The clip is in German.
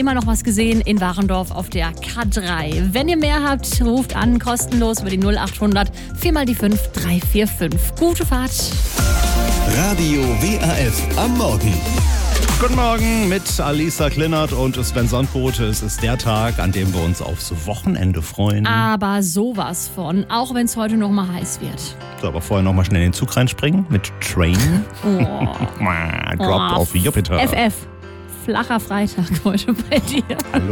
immer noch was gesehen in Warendorf auf der K3. Wenn ihr mehr habt, ruft an, kostenlos über die 0800 4 mal die 5 345. Gute Fahrt. Radio WAF am Morgen. Guten Morgen mit Alisa Klinnert und Sven Sonnbrot. Es ist der Tag, an dem wir uns aufs Wochenende freuen. Aber sowas von, auch wenn es heute noch mal heiß wird. So, aber vorher noch mal schnell in den Zug reinspringen mit Train. Drop auf Jupiter. FF. Flacher Freitag heute bei dir. Hallo.